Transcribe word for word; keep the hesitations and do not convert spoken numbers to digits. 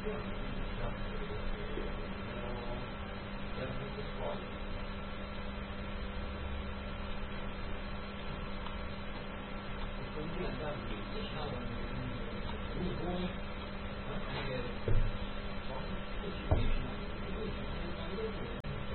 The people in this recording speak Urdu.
分辨让你其他人的入锅。